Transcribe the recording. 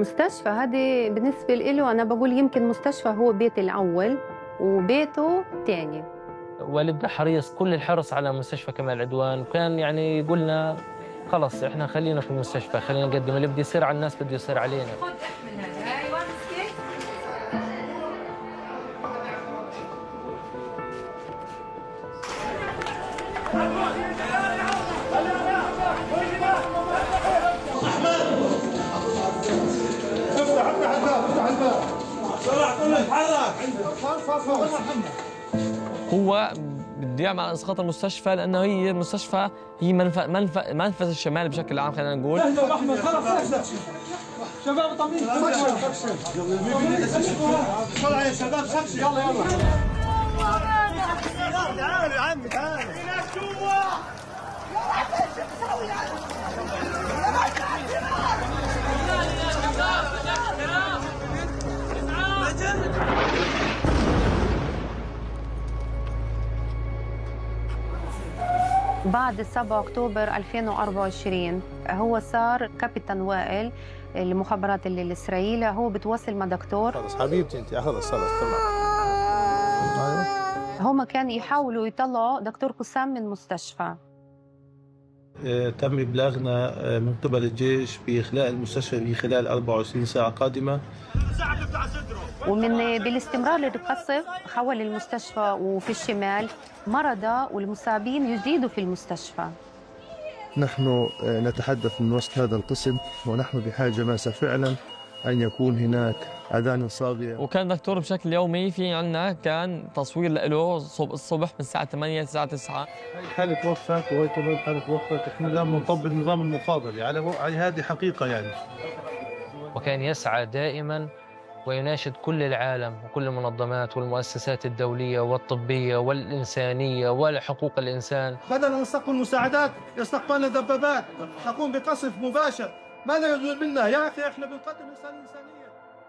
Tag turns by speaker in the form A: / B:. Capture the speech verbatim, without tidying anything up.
A: مستشفى هذه بالنسبة له أنا بقول يمكن مستشفى هو بيتي الأول وبيته تاني.
B: والدنا حريص كل الحرص على مستشفى كمال عدوان، وكان يعني يقولنا خلص احنا خلينا في المستشفى، خلينا نقدم اللي بده يصير على الناس بده يصير علينا.
C: خذ احمل هذا، ايوه مسكت.
D: افتح افتح الباب افتح الباب بسرعة كله يتحرك.
E: هو بده يعمل اسقاط المستشفى لانه هي المستشفى هي منفذ منفذ منفذ الشمال بشكل عام، خلينا نقول.
D: اهلا احمد خلص شباب طمين بسرعة يا شباب سكشن يلا يلا تعالوا يا عمي تعالوا
A: بعد سبعة أكتوبر ألفين وأربعة وعشرين هو صار كابتن وائل المخابرات الإسرائيلية، هو بتواصل مع دكتور.
F: خلص حبيبتي انت خلص خلص تمام. ايوه
A: هم كانوا يحاولوا يطلعوا دكتور قسام من المستشفى.
F: اه تم ابلاغنا اه من قبل الجيش باخلاء المستشفى في خلال أربعة وعشرين ساعة قادمة.
A: ومن بالاستمرار للقصف حول المستشفى وفي الشمال مرضى والمصابين يزيدوا في المستشفى.
F: نحن نتحدث من وسط هذا القسم ونحن بحاجة ماسة فعلا أن يكون هناك أذان صاغية.
E: وكان دكتور بشكل يومي، في عندنا كان تصوير له الصبح من الساعة ثمانية للساعة تسعة.
F: حالة وفاة وهي طبعا حالة وفاة، احنا الآن بنطبق النظام المفاضل على هذه حقيقة يعني.
B: وكان يسعى دائما ويناشد كل العالم وكل المنظمات والمؤسسات الدولية والطبية والإنسانية وحقوق الإنسان.
D: بدل أن نستقبل مساعدات يستقبلنا دبابات، نقوم بقصف مباشر. ماذا يريدون منا يا أخي؟ احنا بنقدم إنسان إنسانية.